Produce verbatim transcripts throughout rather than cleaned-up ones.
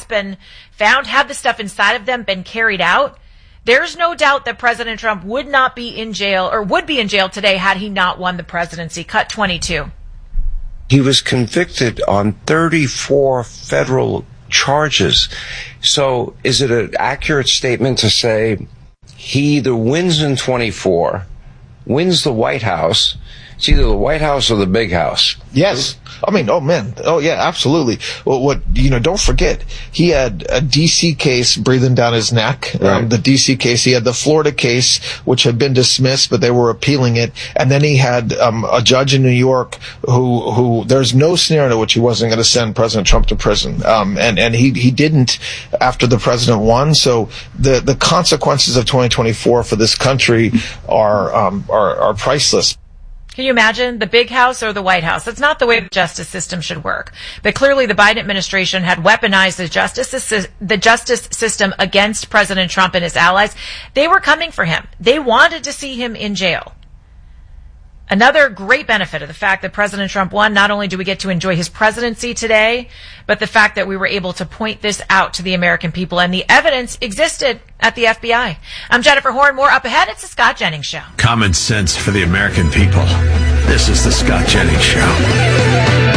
been found, had the stuff inside of them been carried out, there's no doubt that President Trump would not be in jail or would be in jail today had he not won the presidency. Cut twenty-two. He was convicted on thirty-four federal charges. So is it an accurate statement to say he either wins in twenty-four, wins the White House, it's either the White House or the big house? Yes. I mean, oh man. Oh yeah, absolutely. Well, what, you know, don't forget, he had a D C case breathing down his neck. Right. Um, the D C case. He had the Florida case, which had been dismissed, but they were appealing it. And then he had, um, a judge in New York who, who, there's no scenario in which he wasn't going to send President Trump to prison. Um, and, and he, he didn't after the president won. So the, the consequences of twenty twenty-four for this country are, um, are, are priceless. Can you imagine the big house or the White House? That's not the way the justice system should work. But clearly the Biden administration had weaponized the justice, the justice system against President Trump and his allies. They were coming for him. They wanted to see him in jail. Another great benefit of the fact that President Trump won, not only do we get to enjoy his presidency today, but the fact that we were able to point this out to the American people, and the evidence existed at the F B I. I'm Jennifer Horn. More up ahead. It's the Scott Jennings Show. Common sense for the American people. This is the Scott Jennings Show.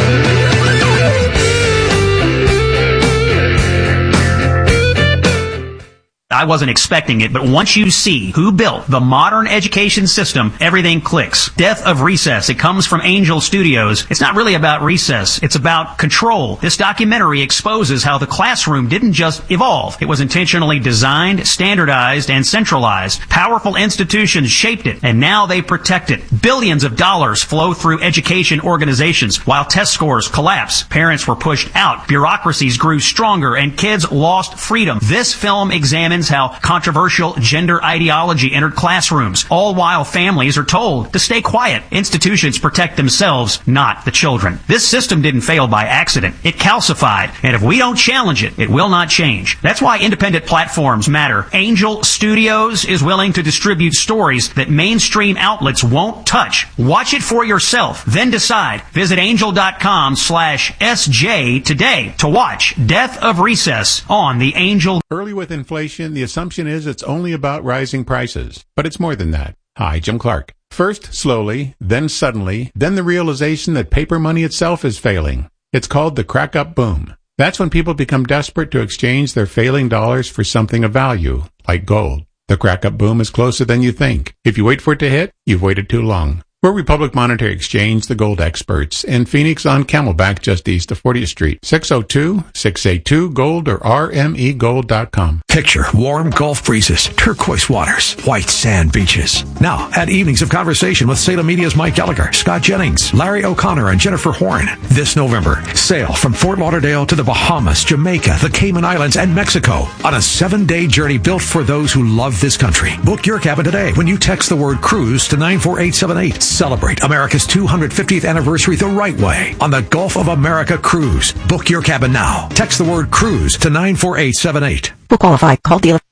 I wasn't expecting it, but once you see who built the modern education system, everything clicks. Death of Recess. It comes from Angel Studios. It's not really about recess. It's about control. This documentary exposes how the classroom didn't just evolve. It was intentionally designed, standardized, and centralized. Powerful institutions shaped it, and now they protect it. Billions of dollars flow through education organizations. While test scores collapse, parents were pushed out, bureaucracies grew stronger, and kids lost freedom. This film examines how controversial gender ideology entered classrooms, all while families are told to stay quiet. Institutions protect themselves, not the children. This system didn't fail by accident. It calcified, and if we don't challenge it, it will not change. That's why independent platforms matter. Angel Studios is willing to distribute stories that mainstream outlets won't touch. Watch it for yourself, then decide. Visit angel.com slash SJ today to watch Death of Recess on the Angel. Early with inflation, the assumption is it's only about rising prices. But it's more than that. Hi, Jim Clark. First, slowly, then suddenly, then the realization that paper money itself is failing. It's called the crack-up boom. That's when people become desperate to exchange their failing dollars for something of value, like gold. The crack-up boom is closer than you think. If you wait for it to hit, you've waited too long. We're Republic Monetary Exchange, the gold experts, in Phoenix on Camelback, just east of fortieth Street. six oh two, six eight two, gold or R M E gold dot com. Picture warm Gulf breezes, turquoise waters, white sand beaches. Now, add evenings of conversation with Salem Media's Mike Gallagher, Scott Jennings, Larry O'Connor, and Jennifer Horn. This November, sail from Fort Lauderdale to the Bahamas, Jamaica, the Cayman Islands, and Mexico on a seven-day journey built for those who love this country. Book your cabin today when you text the word cruise to nine four eight seven eight. Celebrate America's two hundred fiftieth anniversary the right way on the Gulf of America Cruise. Book your cabin now. Text the word cruise to nine four eight seven eight. We'll qualify. Call dealer.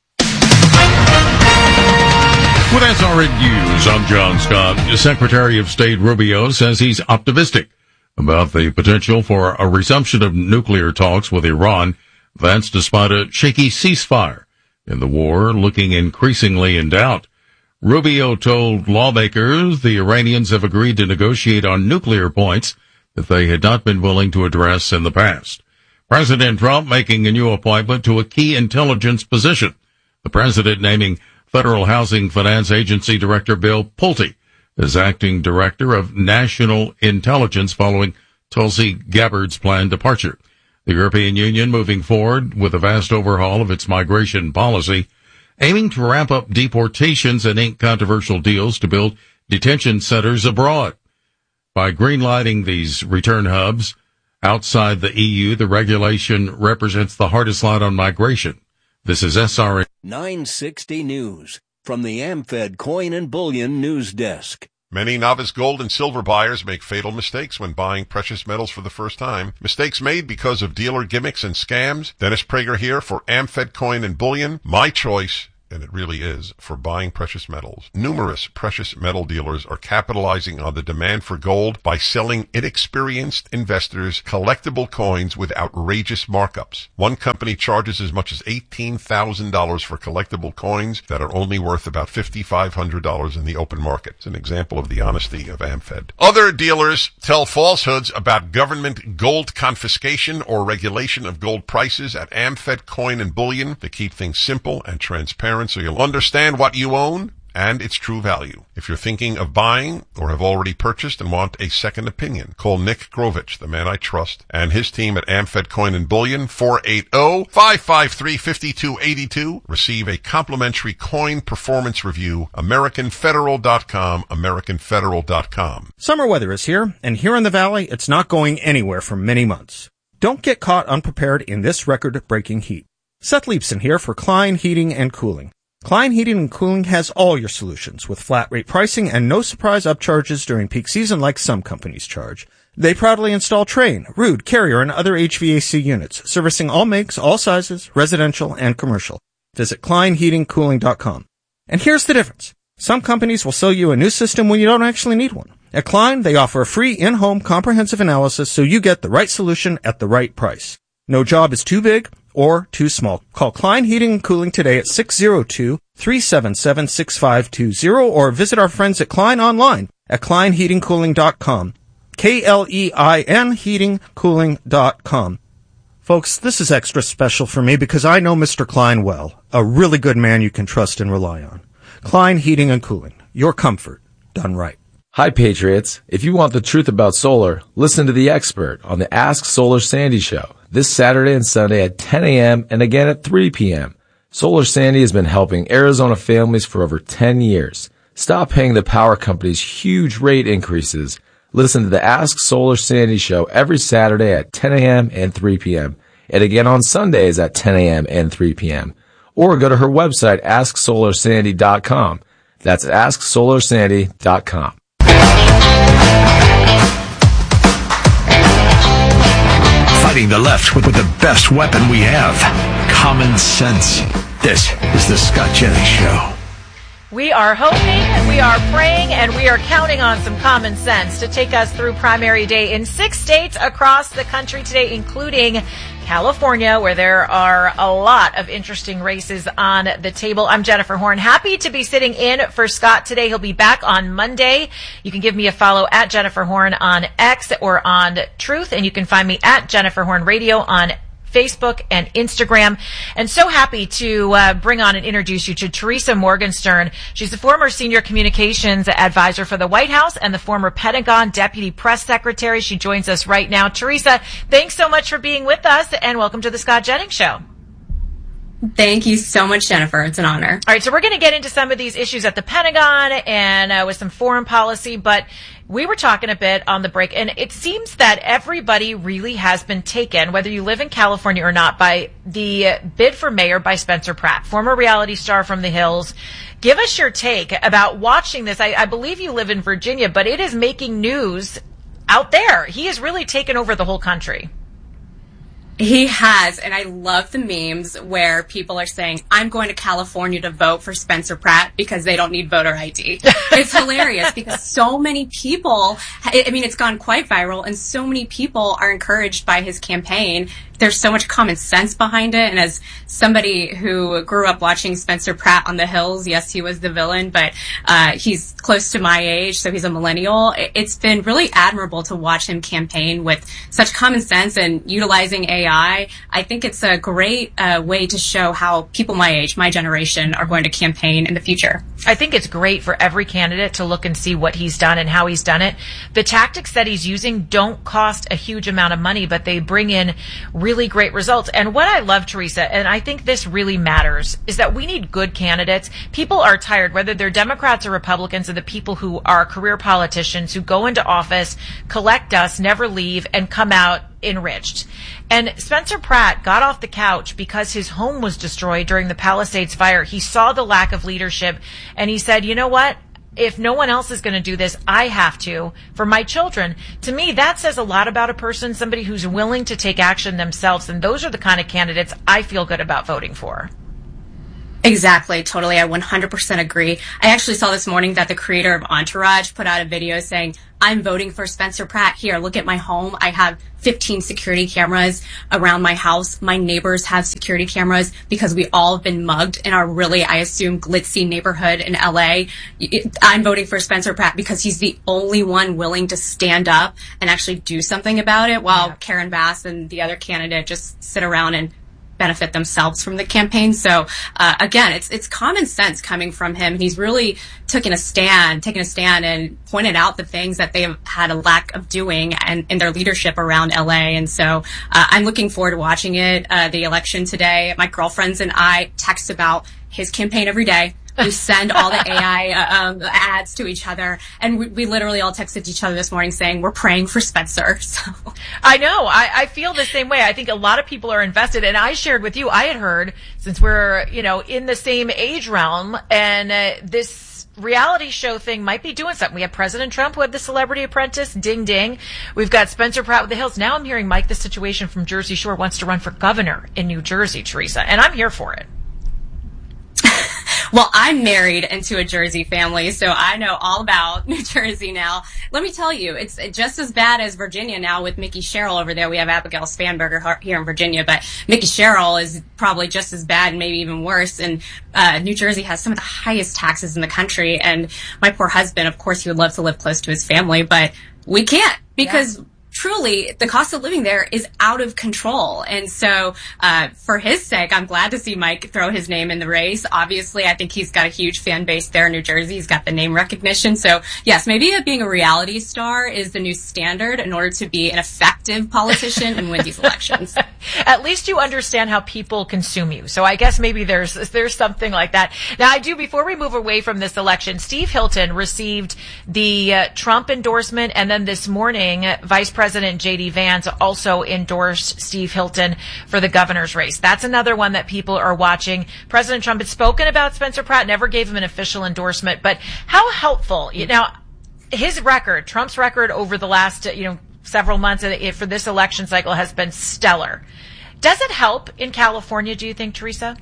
With S R N News, I'm John Scott. Secretary of State Rubio says he's optimistic about the potential for a resumption of nuclear talks with Iran. That's despite a shaky ceasefire in the war looking increasingly in doubt. Rubio told lawmakers the Iranians have agreed to negotiate on nuclear points that they had not been willing to address in the past. President Trump making a new appointment to a key intelligence position. The president naming Federal Housing Finance Agency Director Bill Pulte as acting director of national intelligence following Tulsi Gabbard's planned departure. The European Union moving forward with a vast overhaul of its migration policy, aiming to ramp up deportations and ink controversial deals to build detention centers abroad. By greenlighting these return hubs outside the E U, the regulation represents the hardest line on migration. This is S R N nine sixty News from the AmFed Coin and Bullion News Desk. Many novice gold and silver buyers make fatal mistakes when buying precious metals for the first time. Mistakes made because of dealer gimmicks and scams. Dennis Prager here for AmFed Coin and Bullion. My choice and it really is, for buying precious metals. Numerous precious metal dealers are capitalizing on the demand for gold by selling inexperienced investors collectible coins with outrageous markups. One company charges as much as eighteen thousand dollars for collectible coins that are only worth about five thousand five hundred dollars in the open market. It's an example of the honesty of AmFed. Other dealers tell falsehoods about government gold confiscation or regulation of gold prices at AmFed Coin and Bullion to keep things simple and transparent so you'll understand what you own and its true value. If you're thinking of buying or have already purchased and want a second opinion, call Nick Grovich, the man I trust, and his team at AmFed Coin and Bullion, four eight zero, five five three, five two eight two. Receive a complimentary coin performance review. American Federal dot com, American Federal dot com. Summer weather is here, and here in the Valley, it's not going anywhere for many months. Don't get caught unprepared in this record-breaking heat. Seth Leibson here for Klein Heating and Cooling. Klein Heating and Cooling has all your solutions with flat rate pricing and no surprise upcharges during peak season like some companies charge. They proudly install Trane, Ruud, Carrier, and other H V A C units, servicing all makes, all sizes, residential and commercial. Visit Klein Heating Cooling dot com. And here's the difference. Some companies will sell you a new system when you don't actually need one. At Klein, they offer a free in-home comprehensive analysis so you get the right solution at the right price. No job is too big or too small. Call Klein Heating and Cooling today at six zero two, three seven seven, six five two zero or visit our friends at Klein online at Klein Heating Cooling dot com. K L E I N Heating Cooling dot com. Folks, this is extra special for me because I know Mister Klein well, a really good man you can trust and rely on. Klein Heating and Cooling. Your comfort done right. Hi, Patriots. If you want the truth about solar, listen to the expert on the Ask Solar Sandy show this Saturday and Sunday at ten a.m. and again at three p.m. Solar Sandy has been helping Arizona families for over ten years. Stop paying the power companies huge rate increases. Listen to the Ask Solar Sandy show every Saturday at ten a.m. and three p.m. and again on Sundays at ten a.m. and three p.m. Or go to her website, ask solar sandy dot com. That's ask solar sandy dot com. Fighting the left with, with the best weapon we have, common sense. This is the Scott Jennings Show. We are hoping, we are praying, and we are counting on some common sense to take us through primary day in six states across the country today, including California, where there are a lot of interesting races on the table. I'm Jennifer Horn. Happy to be sitting in for Scott today. He'll be back on Monday. You can give me a follow at Jennifer Horn on X or on Truth, and you can find me at Jennifer Horn Radio on Facebook and Instagram. And so happy to uh, bring on and introduce you to Teresa Morgenstern. She's the former senior communications advisor for the White House and the former Pentagon deputy press secretary. She joins us right now. Teresa, thanks so much for being with us, and welcome to the Scott Jennings Show. Thank you so much, Jennifer. It's an honor. All right, so we're going to get into some of these issues at the Pentagon and uh, with some foreign policy, but we were talking a bit on the break, and it seems that everybody really has been taken, whether you live in California or not, by the bid for mayor by Spencer Pratt, former reality star from The Hills. Give us your take about watching this. I, I believe you live in Virginia, but it is making news out there. He has really taken over the whole country. He has, and I love the memes where people are saying, I'm going to California to vote for Spencer Pratt because they don't need voter I D. It's hilarious because so many people, I mean, it's gone quite viral, and so many people are encouraged by his campaign. There's so much common sense behind it, and as somebody who grew up watching Spencer Pratt on The Hills, yes, he was the villain, but uh he's close to my age, so he's a millennial. It's been really admirable to watch him campaign with such common sense and utilizing A I. I think it's a great uh, way to show how people my age, my generation, are going to campaign in the future. I think it's great for every candidate to look and see what he's done and how he's done it. The tactics that he's using don't cost a huge amount of money, but they bring in really great results. And what I love, Teresa, and I think this really matters, is that we need good candidates. People are tired, whether they're Democrats or Republicans, of the people who are career politicians who go into office, collect dust, never leave, and come out enriched. And Spencer Pratt got off the couch because his home was destroyed during the Palisades fire. He saw the lack of leadership, and he said, you know what? If no one else is going to do this, I have to for my children. To me, that says a lot about a person, somebody who's willing to take action themselves. And those are the kind of candidates I feel good about voting for. Exactly. Totally. I one hundred percent agree. I actually saw this morning that the creator of Entourage put out a video saying, I'm voting for Spencer Pratt. Here, look at my home. I have fifteen security cameras around my house. My neighbors have security cameras because we all have been mugged in our really, I assume, glitzy neighborhood in L A. I'm voting for Spencer Pratt because he's the only one willing to stand up and actually do something about it, while yeah. Karen Bass and the other candidate just sit around and benefit themselves from the campaign. So uh, again, it's it's common sense coming from him. He's really taken a stand, taken a stand, and pointed out the things that they have had a lack of doing and in their leadership around L A. And so uh, I'm looking forward to watching it. Uh, the election today. My girlfriends and I text about his campaign every day. We send all the A I uh, um, ads to each other, and we, we literally all texted each other this morning saying we're praying for Spencer. So I know, I, I feel the same way. I think a lot of people are invested, and I shared with you. I had heard, since we're you know in the same age realm, and uh, this reality show thing might be doing something. We have President Trump who had the Celebrity Apprentice, ding ding. We've got Spencer Pratt with the Hills. Now I'm hearing Mike the Situation from Jersey Shore wants to run for governor in New Jersey, Teresa, and I'm here for it. Well, I'm married into a Jersey family, so I know all about New Jersey now. Let me tell you, it's just as bad as Virginia now with Mickey Sherrill over there. We have Abigail Spanberger here in Virginia, but Mickey Sherrill is probably just as bad and maybe even worse. And uh, New Jersey has some of the highest taxes in the country. And my poor husband, of course, he would love to live close to his family, but we can't because yeah. Truly, the cost of living there is out of control. And so, uh, for his sake, I'm glad to see Mike throw his name in the race. Obviously, I think he's got a huge fan base there in New Jersey. He's got the name recognition. So, yes, maybe being a reality star is the new standard in order to be an effective politician and win these elections. At least you understand how people consume you. So I guess maybe there's, there's something like that. Now, I do, before we move away from this election, Steve Hilton received the uh, Trump endorsement, and then this morning, Vice President President J D Vance also endorsed Steve Hilton for the governor's race. That's another one that people are watching. President Trump had spoken about Spencer Pratt, never gave him an official endorsement, but how helpful, you know, his record, Trump's record over the last, you know, several months for this election cycle has been stellar. Does it help in California, do you think, Teresa?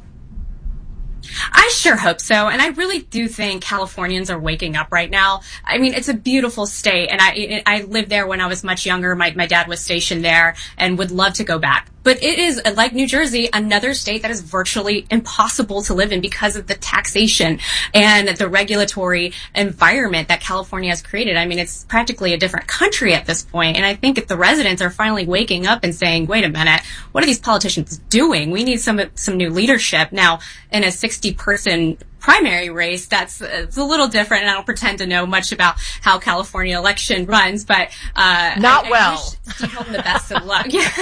I sure hope so. And I really do think Californians are waking up right now. I mean, it's a beautiful state. And I, I lived there when I was much younger. My, my dad was stationed there and would love to go back. But it is, like New Jersey, another state that is virtually impossible to live in because of the taxation and the regulatory environment that California has created. I mean, it's practically a different country at this point. And I think if the residents are finally waking up and saying, wait a minute, what are these politicians doing? We need some some new leadership. Now, in a sixty-person primary race, that's it's a little different, and I don't pretend to know much about how California election runs, but uh not I, well. I wish Steve Hilton the best of luck. Yeah,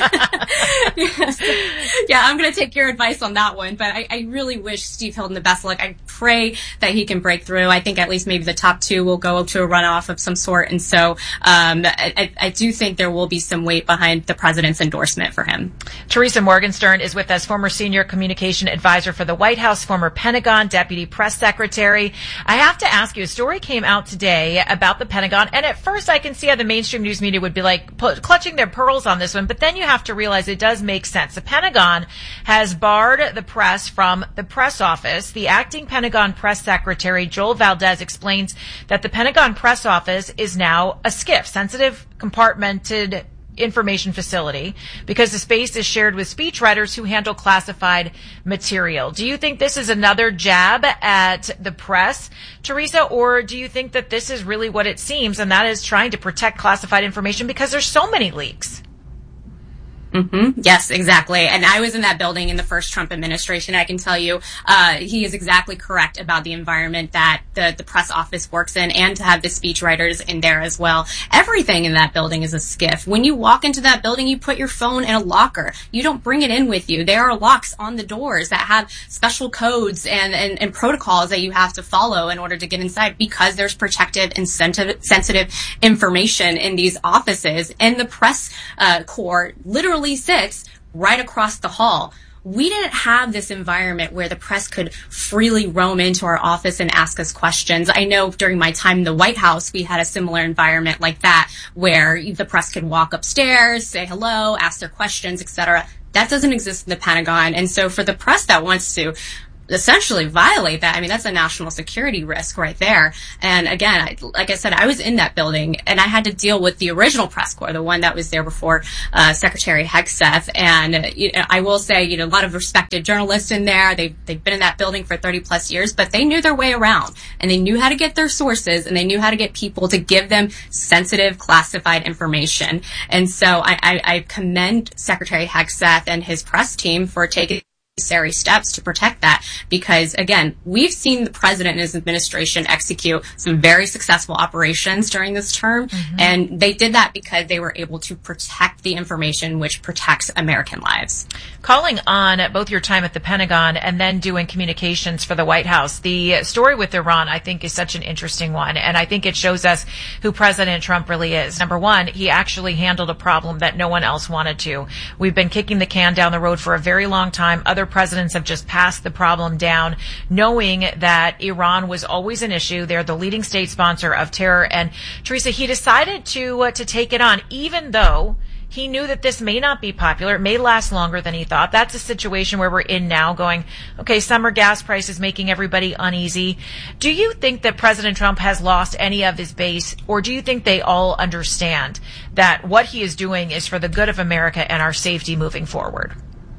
yes. Yeah, I'm going to take your advice on that one, but I, I really wish Steve Hilton the best of luck. I pray that he can break through. I think at least maybe the top two will go to a runoff of some sort, and so um I, I do think there will be some weight behind the president's endorsement for him. Teresa Morgenstern is with us, former senior communication advisor for the White House, former Pentagon deputy press secretary. I have to ask you, a story came out today about the Pentagon, and at first I can see how the mainstream news media would be like put, clutching their pearls on this one, but then you have to realize it does make sense. The Pentagon has barred the press from the press office. The acting Pentagon press secretary, Joel Valdez, explains that the Pentagon press office is now a SCIF, sensitive compartmented information facility, because the space is shared with speechwriters who handle classified material. Do you think this is another jab at the press, Teresa, or do you think that this is really what it seems, and that is trying to protect classified information because there's so many leaks? Mm-hmm. Yes, exactly. And I was in that building in the first Trump administration. I can tell you, uh, he is exactly correct about the environment that the, the press office works in, and to have the speechwriters in there as well. Everything in that building is a SCIF. When you walk into that building, you put your phone in a locker. You don't bring it in with you. There are locks on the doors that have special codes and, and, and protocols that you have to follow in order to get inside, because there's protective and sensitive, sensitive information in these offices. And the press uh, corps literally sits right across the hall. We didn't have this environment where the press could freely roam into our office and ask us questions. I know during my time in the White House, we had a similar environment like that, where the press could walk upstairs, say hello, ask their questions, et cetera. That doesn't exist in the Pentagon. And so for the press that wants to essentially violate that. I mean, that's a national security risk right there. And again, I, like I said, I was in that building and I had to deal with the original press corps, the one that was there before uh, Secretary Hegseth. And uh, you know, I will say, you know, a lot of respected journalists in there. They've, they've been in that building for thirty plus years, but they knew their way around and they knew how to get their sources and they knew how to get people to give them sensitive, classified information. And so I, I, I commend Secretary Hegseth and his press team for taking necessary steps to protect that, because again, we've seen the president and his administration execute some very successful operations during this term, mm-hmm. and they did that because they were able to protect the information which protects American lives. Calling on both your time at the Pentagon and then doing communications for the White House, the story with Iran, I think, is such an interesting one, and I think it shows us who President Trump really is. Number one, he actually handled a problem that no one else wanted to. We've been kicking the can down the road for a very long time. Other presidents have just passed the problem down, knowing that Iran was always an issue. They're the leading state sponsor of terror. And Teresa, he decided to uh, to take it on, even though he knew that this may not be popular. It may last longer than he thought. That's a situation where we're in now going, okay, summer gas prices making everybody uneasy. Do you think that President Trump has lost any of his base, or do you think they all understand that what he is doing is for the good of America and our safety moving forward?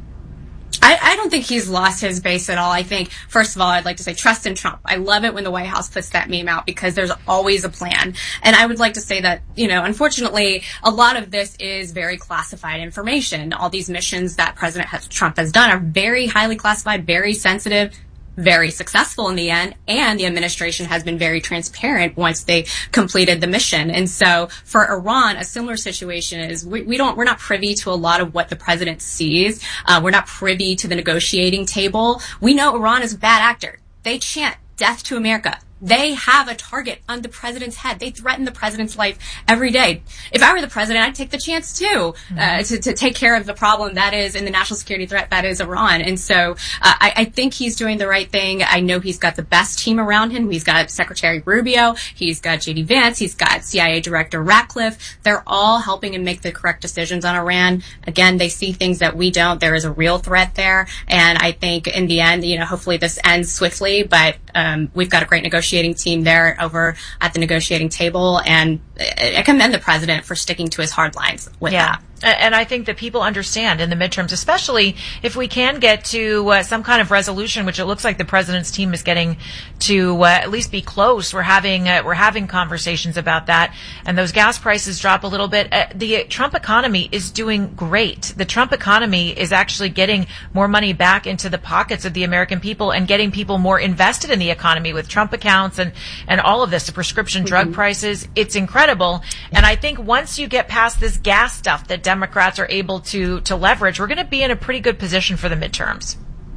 I, I don't think he's lost his base at all. I think, first of all, I'd like to say trust in Trump. I love it when the White House puts that meme out because there's always a plan. And I would like to say that, you know, unfortunately, a lot of this is very classified information. All these missions that President Trump has done are very highly classified, very sensitive, very successful in the end, and the administration has been very transparent once they completed the mission. And so for Iran, a similar situation is we, we don't, we're not privy to a lot of what the president sees. Uh, we're not privy to the negotiating table. We know Iran is a bad actor. They chant death to America. They have a target on the president's head. They threaten the president's life every day. If I were the president, I'd take the chance too, mm-hmm. uh, to, to take care of the problem that is in the national security threat that is Iran. And so uh, I, I think he's doing the right thing. I know he's got the best team around him. He's got Secretary Rubio. He's got J D Vance. He's got C I A Director Ratcliffe. They're all helping him make the correct decisions on Iran. Again, they see things that we don't. There is a real threat there. And I think in the end, you know, hopefully this ends swiftly, but um, we've got a great negotiation team there over at the negotiating table, and I commend the president for sticking to his hard lines with yeah. that. And I think that people understand in the midterms, especially if we can get to uh, some kind of resolution, which it looks like the president's team is getting to uh, at least be close. We're having uh, we're having conversations about that, and those gas prices drop a little bit. Uh, the Trump economy is doing great. The Trump economy is actually getting more money back into the pockets of the American people and getting people more invested in the economy with Trump accounts and and all of this. The prescription drug mm-hmm. prices, it's incredible. And I think once you get past this gas stuff that Democrats are able to to leverage, we're going to be in a pretty good position for the midterms.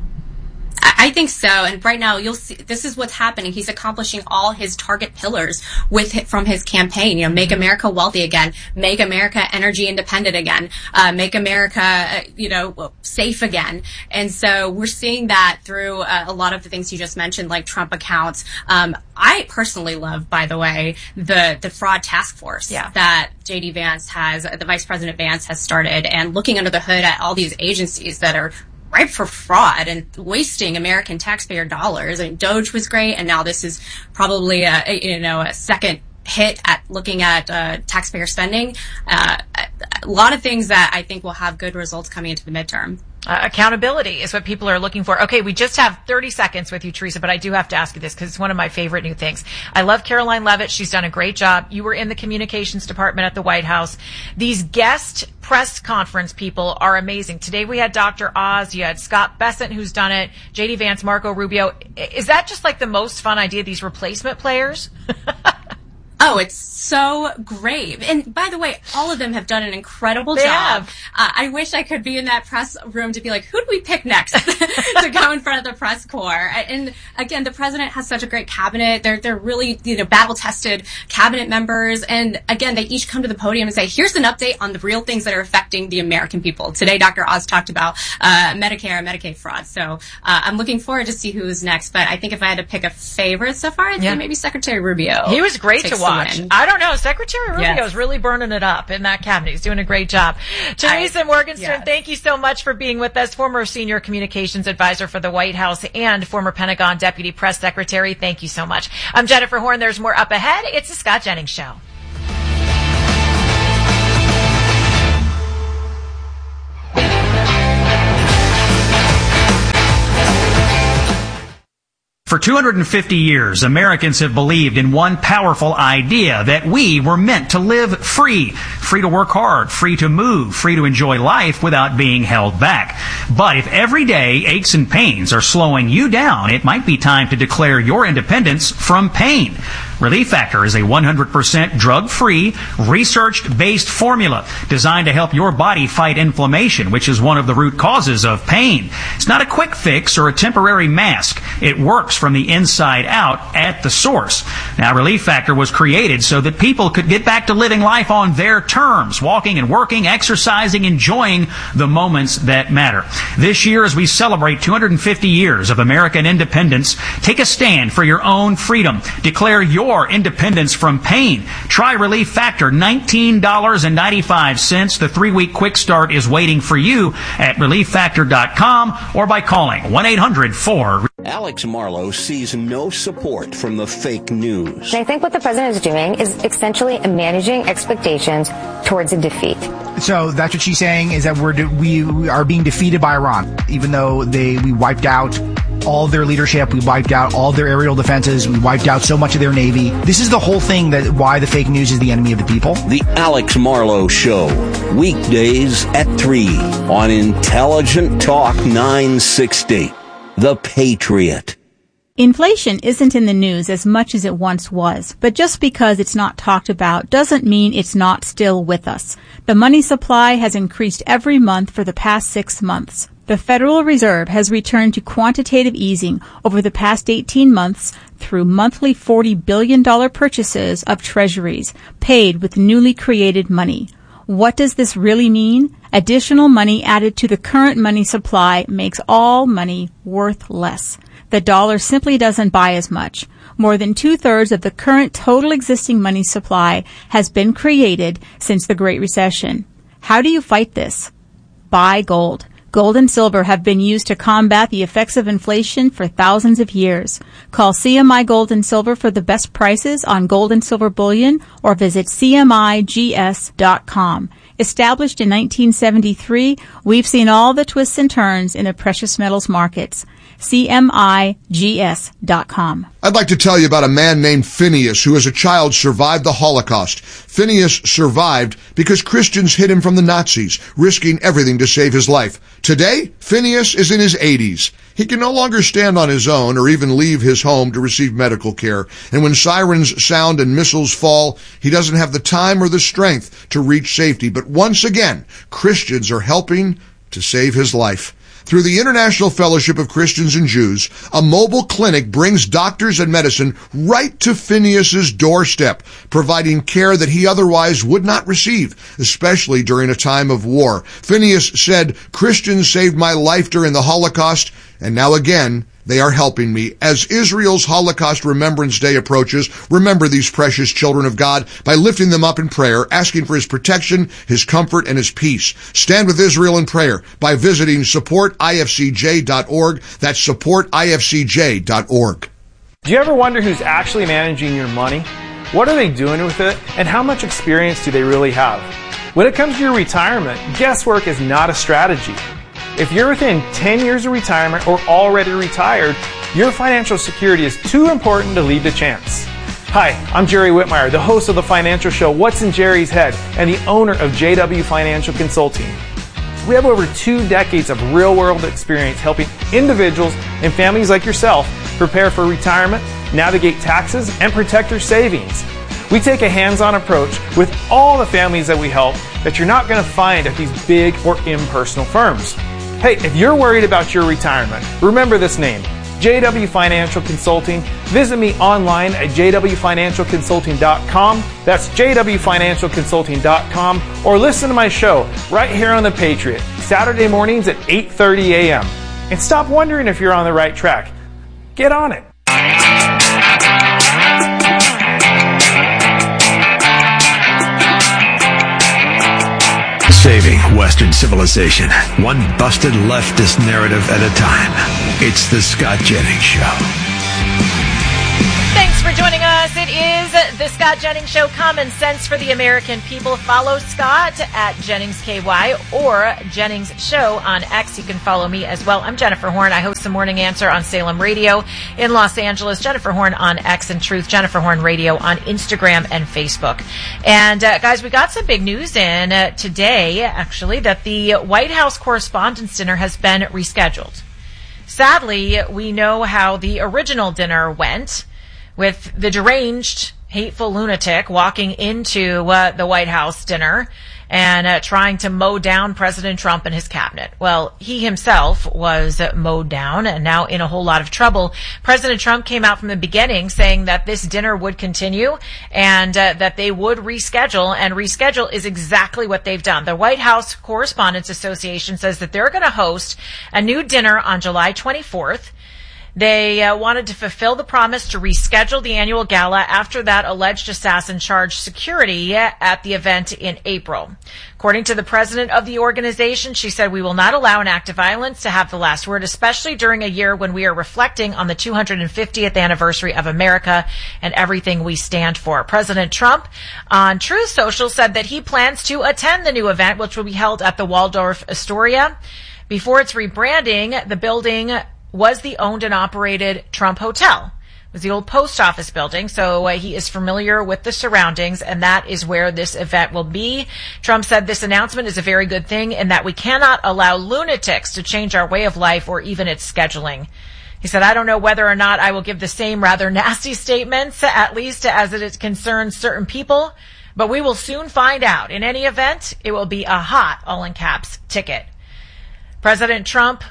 I think so. And right now, you'll see this is what's happening. He's accomplishing all his target pillars with from his campaign. You know, make America wealthy again, make America energy independent again, uh, make America, uh, you know, safe again. And so we're seeing that through uh, a lot of the things you just mentioned, like Trump accounts. Um, I personally love, by the way, the the fraud task force yeah. that J D Vance has, the Vice President Vance has started, and looking under the hood at all these agencies that are ripe for fraud and wasting American taxpayer dollars. I mean, Doge was great, and now this is probably a, a you know a second hit at looking at uh, taxpayer spending. Uh, a lot of things that I think will have good results coming into the midterm. Uh, accountability is what people are looking for. Okay, we just have thirty seconds with you, Teresa, but I do have to ask you this because it's one of my favorite new things. I love Caroline Leavitt. She's done a great job. You were in the communications department at the White House. These guest press conference people are amazing. Today we had Doctor Oz. You had Scott Bessent, who's done it, J D Vance, Marco Rubio. Is that just like the most fun idea, these replacement players? Oh, it's so great. And by the way, all of them have done an incredible they job. Uh, I wish I could be in that press room to be like, who do we pick next to go in front of the press corps? And again, the president has such a great cabinet. They're, they're really, you know, battle tested cabinet members. And again, they each come to the podium and say, here's an update on the real things that are affecting the American people. Today, Doctor Oz talked about, uh, Medicare and Medicaid fraud. So, uh, I'm looking forward to see who's next. But I think if I had to pick a favorite so far, I'd yeah. say maybe Secretary Rubio. He was great to watch. watch. win. I don't know. Secretary Rubio Yes. is really burning it up in that cabinet. He's doing a great job. Teresa I- Morgenstern, yes. thank you so much for being with us. Former senior communications advisor for the White House and former Pentagon deputy press secretary. Thank you so much. I'm Jennifer Horn. There's more up ahead. It's the Scott Jennings Show. For two hundred fifty years, Americans have believed in one powerful idea, that we were meant to live free. Free to work hard, free to move, free to enjoy life without being held back. But if everyday aches and pains are slowing you down, it might be time to declare your independence from pain. Relief Factor is a one hundred percent drug-free, research-based formula designed to help your body fight inflammation, which is one of the root causes of pain. It's not a quick fix or a temporary mask. It works from the inside out at the source. Now, Relief Factor was created so that people could get back to living life on their terms, walking and working, exercising, enjoying the moments that matter. This year, as we celebrate two hundred fifty years of American independence, take a stand for your own freedom. Declare your independence from pain. Try Relief Factor, nineteen dollars and ninety-five cents. The three-week quick start is waiting for you at relief factor dot com or by calling one eight hundred four. Alex Marlow sees no support from the fake news. And I think what the president is doing is essentially managing expectations towards a defeat. So that's what she's saying, is that we're de- we, we are being defeated by Iran, even though they we wiped out all their leadership, we wiped out all their aerial defenses, we wiped out so much of their navy. This is the whole thing, that why the fake news is the enemy of the people. The Alex Marlow Show, weekdays at three on Intelligent Talk nine sixty. The Patriot. Inflation isn't in the news as much as it once was, but just because it's not talked about doesn't mean it's not still with us. The money supply has increased every month for the past six months. The Federal Reserve has returned to quantitative easing over the past eighteen months through monthly forty billion dollars purchases of treasuries paid with newly created money. What does this really mean? Additional money added to the current money supply makes all money worth less. The dollar simply doesn't buy as much. More than two-thirds of the current total existing money supply has been created since the Great Recession. How do you fight this? Buy gold. Gold and silver have been used to combat the effects of inflation for thousands of years. Call C M I Gold and Silver for the best prices on gold and silver bullion, or visit C M I G S dot com. Established in nineteen seventy-three, we've seen all the twists and turns in the precious metals markets. C M I G S dot com. I'd like to tell you about a man named Phineas who as a child survived the Holocaust. Phineas survived because Christians hid him from the Nazis, risking everything to save his life. Today, Phineas is in his eighties. He can no longer stand on his own or even leave his home to receive medical care. And when sirens sound and missiles fall, he doesn't have the time or the strength to reach safety. But once again, Christians are helping to save his life. Through the International Fellowship of Christians and Jews, a mobile clinic brings doctors and medicine right to Phineas's doorstep, providing care that he otherwise would not receive, especially during a time of war. Phineas said, "Christians saved my life during the Holocaust, and now again, they are helping me." As Israel's Holocaust Remembrance Day approaches, remember these precious children of God by lifting them up in prayer, asking for his protection, his comfort, and his peace. Stand with Israel in prayer by visiting support I F C J dot org. That's support I F C J dot org. Do you ever wonder who's actually managing your money? What are they doing with it? And how much experience do they really have? When it comes to your retirement, guesswork is not a strategy. If you're within ten years of retirement or already retired, your financial security is too important to leave to chance. Hi, I'm Jerry Whitmire, the host of the financial show What's in Jerry's Head and the owner of J W Financial Consulting. We have over two decades of real-world experience helping individuals and families like yourself prepare for retirement, navigate taxes, and protect their savings. We take a hands-on approach with all the families that we help that you're not going to find at these big or impersonal firms. Hey, if you're worried about your retirement, remember this name, J W Financial Consulting. Visit me online at j w financial consulting dot com. That's j w financial consulting dot com. Or listen to my show right here on The Patriot, Saturday mornings at eight thirty a.m. And stop wondering if you're on the right track. Get on it. Saving Western civilization, one busted leftist narrative at a time. It's the Scott Jennings Show. Thanks for joining us. It is the Scott Jennings Show, common sense for the American people. Follow Scott at Jennings K Y or Jennings Show on X. You can follow me as well. I'm Jennifer Horn. I host the Morning Answer on Salem Radio in Los Angeles. Jennifer Horn on X and Truth. Jennifer Horn Radio on Instagram and Facebook. And uh, guys, we got some big news in uh, today, actually, that the White House Correspondents' Dinner has been rescheduled. Sadly, we know how the original dinner went, with the deranged, hateful lunatic walking into uh, the White House dinner and uh, trying to mow down President Trump and his cabinet. Well, he himself was uh, mowed down and now in a whole lot of trouble. President Trump came out from the beginning saying that this dinner would continue and uh, that they would reschedule, and reschedule is exactly what they've done. The White House Correspondents Association says that they're going to host a new dinner on July twenty-fourth. They uh, wanted to fulfill the promise to reschedule the annual gala after that alleged assassin charged security at the event in April. According to the president of the organization, she said, "We will not allow an act of violence to have the last word, especially during a year when we are reflecting on the two hundred fiftieth anniversary of America and everything we stand for." President Trump on Truth Social said that he plans to attend the new event, which will be held at the Waldorf Astoria. Before its rebranding, the building was the owned and operated Trump Hotel. It was the old post office building, so uh, he is familiar with the surroundings, and that is where this event will be. Trump said this announcement is a very good thing in that we cannot allow lunatics to change our way of life or even its scheduling. He said, "I don't know whether or not I will give the same rather nasty statements, at least as it concerns certain people, but we will soon find out. In any event, it will be a hot, all in caps, ticket." President Trump,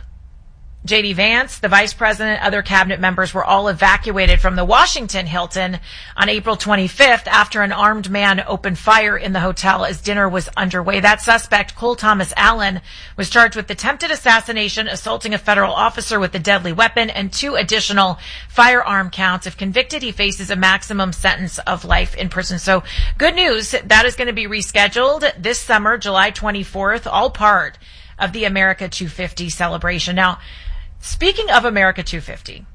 J D Vance, the vice president, other cabinet members were all evacuated from the Washington Hilton on April twenty-fifth after an armed man opened fire in the hotel as dinner was underway. That suspect, Cole Thomas Allen, was charged with attempted assassination, assaulting a federal officer with a deadly weapon, and two additional firearm counts. If convicted, he faces a maximum sentence of life in prison. So good news, that is going to be rescheduled this summer, July twenty-fourth, all part of the America two fifty celebration. Now, speaking of America two fifty,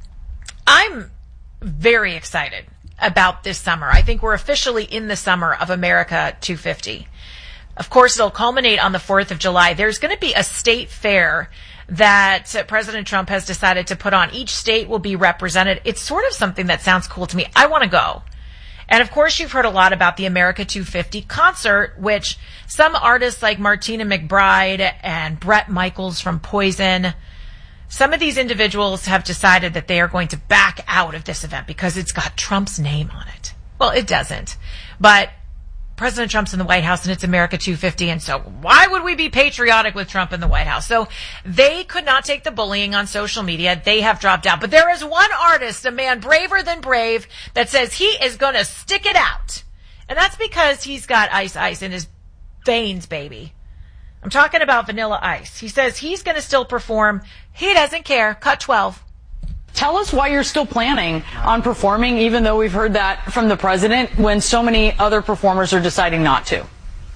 I'm very excited about this summer. I think we're officially in the summer of America two fifty. Of course, it'll culminate on the fourth of July. There's going to be a state fair that President Trump has decided to put on. Each state will be represented. It's sort of something that sounds cool to me. I want to go. And of course, you've heard a lot about the America two fifty concert, which some artists like Martina McBride and Bret Michaels from Poison, some of these individuals have decided that they are going to back out of this event because it's got Trump's name on it. Well, it doesn't. But President Trump's in the White House and it's America two fifty, and so why would we be patriotic with Trump in the White House? So they could not take the bullying on social media. They have dropped out. But there is one artist, a man braver than brave, that says he is going to stick it out. And that's because he's got ice ice in his veins, baby. I'm talking about Vanilla Ice. He says he's going to still perform. He doesn't care. Cut twelve. Tell us why you're still planning on performing, even though we've heard that from the president, when so many other performers are deciding not to.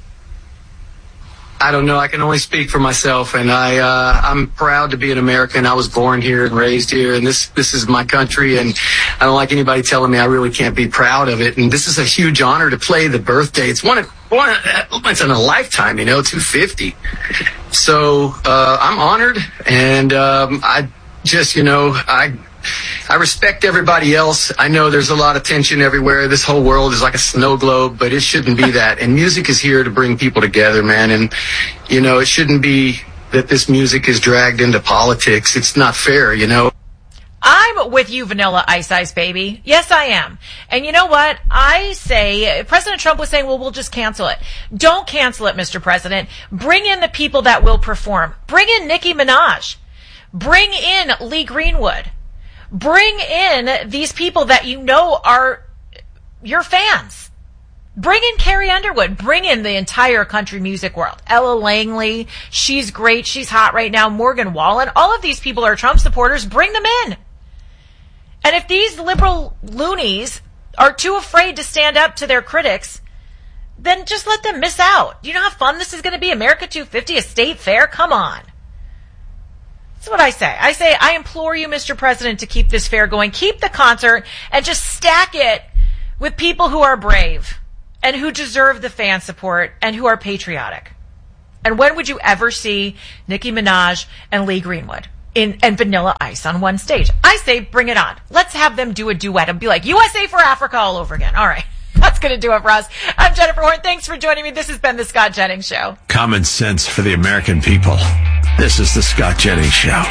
I don't know. I can only speak for myself, and I, uh, I'm proud to be an American. I was born here and raised here, and this, this is my country, and I don't like anybody telling me I really can't be proud of it. And this is a huge honor to play the birthday. It's one of, one, once in a lifetime, you know, two fifty. So, uh, I'm honored, and, um, I just, you know, I, I respect everybody else. I know there's a lot of tension everywhere. This whole world is like a snow globe, but it shouldn't be that. And music is here to bring people together, man. And, you know, it shouldn't be that this music is dragged into politics. It's not fair, you know. I'm with you, Vanilla Ice Ice, baby. Yes, I am. And you know what? I say, President Trump was saying, well, we'll just cancel it. Don't cancel it, Mister President. Bring in the people that will perform. Bring in Nicki Minaj. Bring in Lee Greenwood. Bring in these people that you know are your fans. Bring in Carrie Underwood. Bring in the entire country music world. Ella Langley, she's great. She's hot right now. Morgan Wallen. All of these people are Trump supporters. Bring them in. And if these liberal loonies are too afraid to stand up to their critics, then just let them miss out. Do you know how fun this is going to be? America two fifty, a state fair? Come on. That's what I say. I say, I implore you, Mister President, to keep this fair going. Keep the concert and just stack it with people who are brave and who deserve the fan support and who are patriotic. And when would you ever see Nicki Minaj and Lee Greenwood in and Vanilla Ice on one stage? I say, bring it on. Let's have them do a duet and be like, U S A for Africa all over again. All right. That's going to do it for us. I'm Jennifer Horn. Thanks for joining me. This has been The Scott Jennings Show. Common sense for the American people. This is The Scott Jennings Show.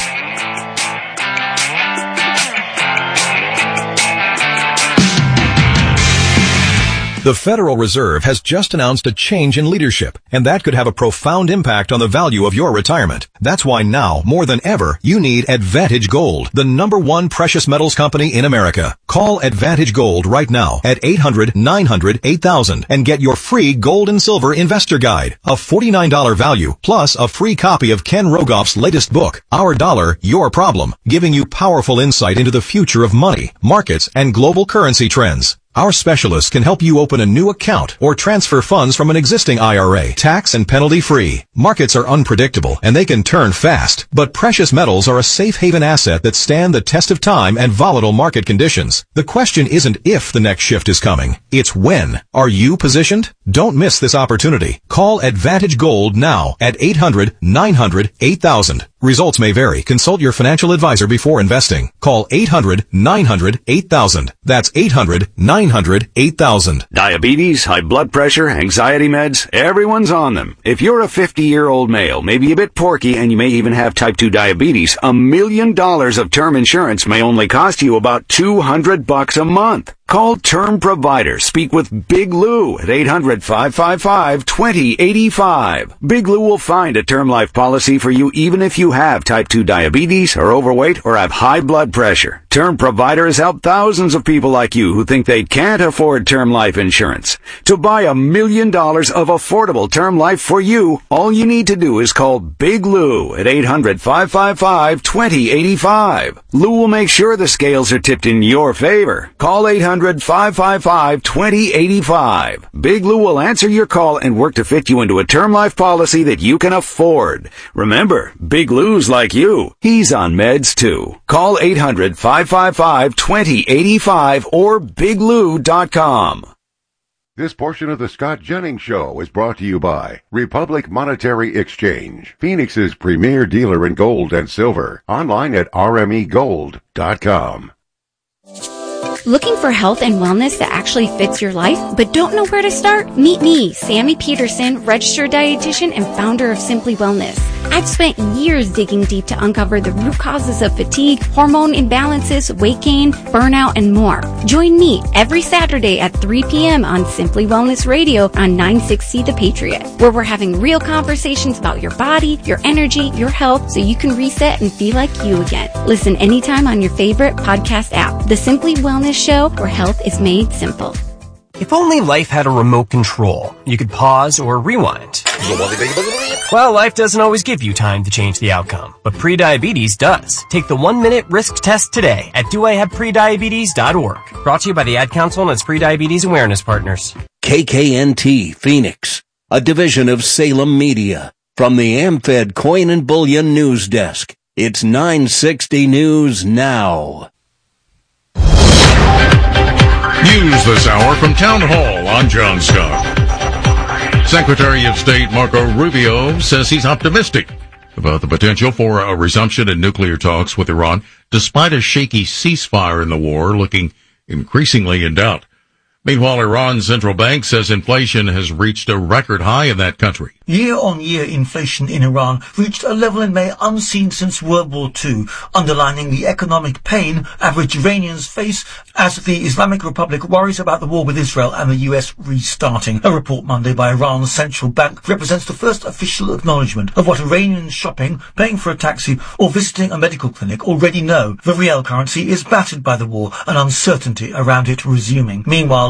The Federal Reserve has just announced a change in leadership, and that could have a profound impact on the value of your retirement. That's why now, more than ever, you need Advantage Gold, the number one precious metals company in America. Call Advantage Gold right now at eight hundred, nine hundred, eight thousand and get your free gold and silver investor guide, a forty-nine dollars value, plus a free copy of Ken Rogoff's latest book, Our Dollar, Your Problem, giving you powerful insight into the future of money, markets, and global currency trends. Our specialists can help you open a new account or transfer funds from an existing I R A, tax and penalty free. Markets are unpredictable and they can turn fast, but precious metals are a safe haven asset that stand the test of time and volatile market conditions. The question isn't if the next shift is coming, it's when. Are you positioned? Don't miss this opportunity. Call Advantage Gold now at eight hundred, nine hundred, eight thousand. Results may vary. Consult your financial advisor before investing. Call eight hundred, nine hundred, eight thousand. That's eight hundred, nine hundred, eight thousand. Diabetes, high blood pressure, anxiety meds, everyone's on them. If you're a fifty-year-old male, maybe a bit porky, and you may even have type two diabetes, a million dollars of term insurance may only cost you about two hundred bucks a month. Call Term Provider. Speak with Big Lou at eight hundred, five five five, two zero eight five. Big Lou will find a term life policy for you even if you have type two diabetes, are overweight, or have high blood pressure. Term Provider has helped thousands of people like you who think they can't afford term life insurance. To buy a million dollars of affordable term life for you, all you need to do is call Big Lou at eight hundred, five five five, two zero eight five. Lou will make sure the scales are tipped in your favor. Call eight hundred, five five five, two zero eight five. Big Lou will answer your call and work to fit you into a term life policy that you can afford. Remember, Big Lou's like you. He's on meds too. Call eight hundred, five five five, two zero eight five or big lou dot com. This portion of the Scott Jennings Show is brought to you by Republic Monetary Exchange, Phoenix's premier dealer in gold and silver. Online at r m e gold dot com. Looking for health and wellness that actually fits your life, but don't know where to start? Meet me, Sammy Peterson, registered dietitian and founder of Simply Wellness. I've spent years digging deep to uncover the root causes of fatigue, hormone imbalances, weight gain, burnout, and more. Join me every Saturday at three p.m. on Simply Wellness Radio on nine sixty The Patriot, where we're having real conversations about your body, your energy, your health, so you can reset and feel like you again. Listen anytime on your favorite podcast app. The Simply Wellness Show, where health is made simple. If only life had a remote control, you could pause or rewind. Well, life doesn't always give you time to change the outcome, but prediabetes does. Take the one-minute risk test today at do I have prediabetes dot org. Brought to you by the Ad Council and its prediabetes awareness partners. K K N T Phoenix, a division of Salem Media. From the AmFed Coin and Bullion News Desk, it's nine sixty News Now. News this hour from Town Hall. I'm John Scott. Secretary of State Marco Rubio says he's optimistic about the potential for a resumption in nuclear talks with Iran, despite a shaky ceasefire in the war looking increasingly in doubt. Meanwhile, Iran's central bank says inflation has reached a record high in that country. Year-on-year inflation in Iran reached a level in May unseen since World War Two, underlining the economic pain average Iranians face as the Islamic Republic worries about the war with Israel and the U S restarting. A report Monday by Iran's central bank represents the first official acknowledgement of what Iranians shopping, paying for a taxi or visiting a medical clinic already know. The real currency is battered by the war and uncertainty around it resuming. Meanwhile,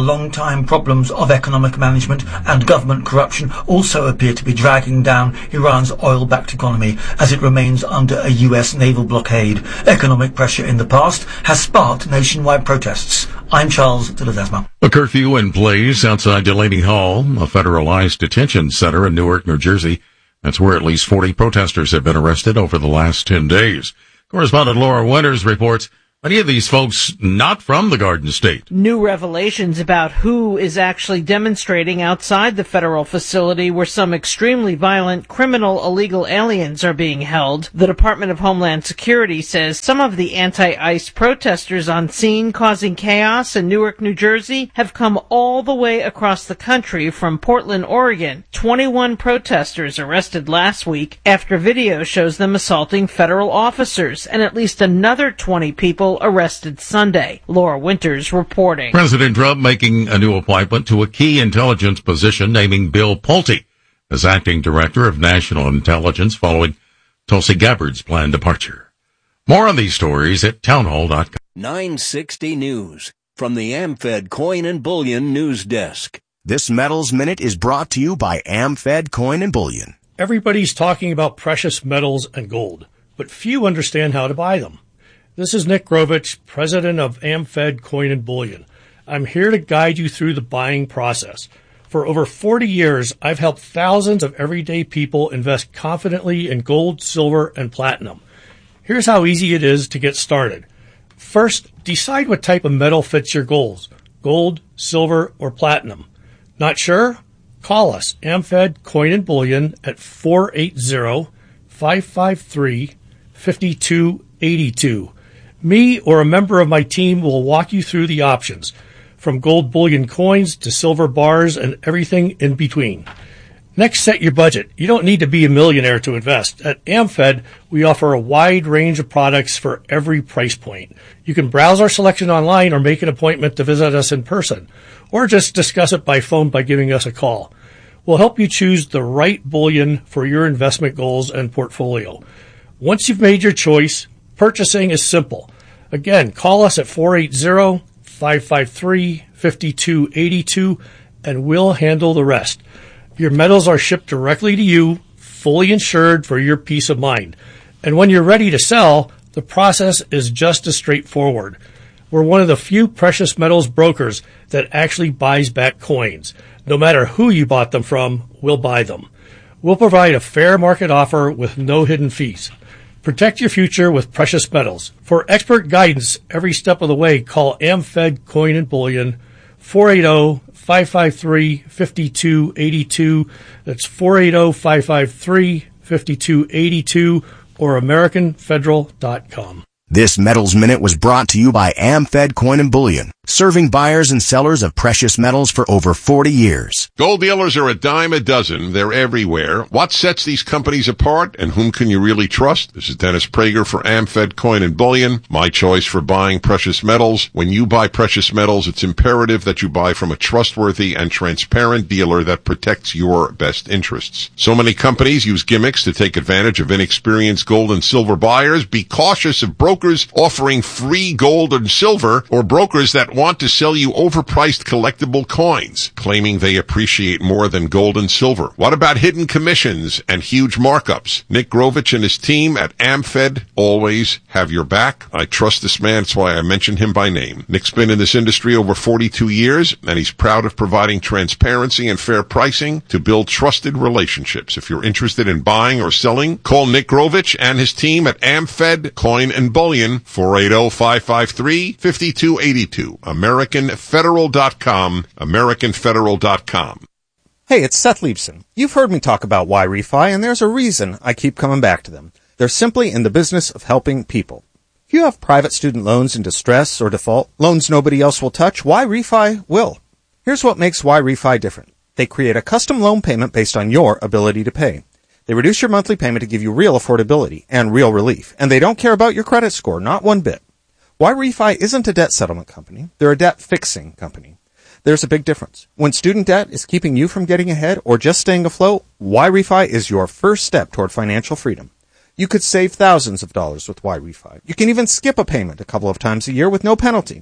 long-time problems of economic management and government corruption also appear to be dragging down Iran's oil-backed economy as it remains under a U S naval blockade. Economic pressure in the past has sparked nationwide protests. I'm Charles de Ledesma. A curfew in place outside Delaney Hall, a federalized detention center in Newark, New Jersey. That's where at least forty protesters have been arrested over the last ten days. Correspondent Laura Winters reports many of these folks not from the Garden State. New revelations about who is actually demonstrating outside the federal facility where some extremely violent criminal illegal aliens are being held. The Department of Homeland Security says some of the anti-ICE protesters on scene causing chaos in Newark, New Jersey have come all the way across the country from Portland, Oregon. twenty-one protesters arrested last week after video shows them assaulting federal officers, and at least another twenty people arrested Sunday. Laura Winters reporting. President Trump making a new appointment to a key intelligence position, naming Bill Pulte as acting director of national intelligence following Tulsi Gabbard's planned departure. More on these stories at townhall dot com. nine sixty News from the AmFed Coin and Bullion News Desk. This Metals Minute is brought to you by AmFed Coin and Bullion. Everybody's talking about precious metals and gold, but few understand how to buy them. This is Nick Grovich, president of AmFed Coin and Bullion. I'm here to guide you through the buying process. For over forty years, I've helped thousands of everyday people invest confidently in gold, silver, and platinum. Here's how easy it is to get started. First, decide what type of metal fits your goals, gold, silver, or platinum. Not sure? Call us, AmFed Coin and Bullion, at four eight zero, five five three, five two eight two. Me or a member of my team will walk you through the options, from gold bullion coins to silver bars and everything in between. Next, set your budget. You don't need to be a millionaire to invest. At AmFed, we offer a wide range of products for every price point. You can browse our selection online or make an appointment to visit us in person, or just discuss it by phone by giving us a call. We'll help you choose the right bullion for your investment goals and portfolio. Once you've made your choice, purchasing is simple. Again, call us at four eight zero, five five three, five two eight two and we'll handle the rest. Your metals are shipped directly to you, fully insured for your peace of mind. And when you're ready to sell, the process is just as straightforward. We're one of the few precious metals brokers that actually buys back coins. No matter who you bought them from, we'll buy them. We'll provide a fair market offer with no hidden fees. Protect your future with precious metals. For expert guidance every step of the way, call AmFed Coin and Bullion, four eight zero, five five three, five two eight two. That's four eight zero, five five three, five two eight two or American Federal dot com. This Metals Minute was brought to you by AmFed Coin and Bullion, serving buyers and sellers of precious metals for over forty years. Gold dealers are a dime a dozen. They're everywhere. What sets these companies apart, and whom can you really trust? This is Dennis Prager for AmFed Coin and Bullion, my choice for buying precious metals. When you buy precious metals, it's imperative that you buy from a trustworthy and transparent dealer that protects your best interests. So many companies use gimmicks to take advantage of inexperienced gold and silver buyers. Be cautious of brokers offering free gold and silver, or brokers that want to sell you overpriced collectible coins, claiming they appreciate more than gold and silver. What about hidden commissions and huge markups? Nick Grovich and his team at AmFed always have your back. I trust this man, that's why I mention him by name. Nick's been in this industry over forty-two years, and he's proud of providing transparency and fair pricing to build trusted relationships. If you're interested in buying or selling, call Nick Grovich and his team at AmFed Coin and Bullion, four eight zero, five five three, five two eight two. American Federal dot com. American Federal dot com. Hey, it's Seth Leibson. You've heard me talk about Y-Refi, and there's a reason I keep coming back to them. They're simply in the business of helping people. If you have private student loans in distress or default, loans nobody else will touch, Y-Refi will. Here's what makes Y-Refi different. They create a custom loan payment based on your ability to pay. They reduce your monthly payment to give you real affordability and real relief, and they don't care about your credit score, not one bit. Y-Refi isn't a debt settlement company. They're a debt fixing company. There's a big difference. When student debt is keeping you from getting ahead or just staying afloat, Y-Refi is your first step toward financial freedom. You could save thousands of dollars with Y-Refi. You can even skip a payment a couple of times a year with no penalty.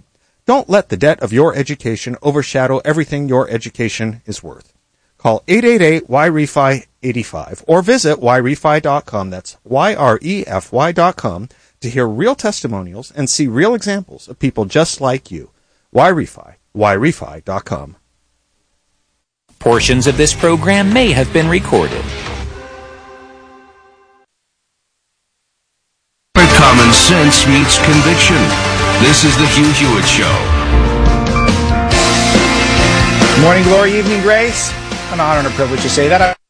Don't let the debt of your education overshadow everything your education is worth. Call eight eight eight Y R E F I eighty-five or visit Y refi dot com. That's Y R E F Y dot com to hear real testimonials and see real examples of people just like you. Y-Refi, Y refi dot com. Portions of this program may have been recorded. Common sense meets conviction. This is the Hugh Hewitt Show. Morning glory, evening grace. An honor and a privilege to say that.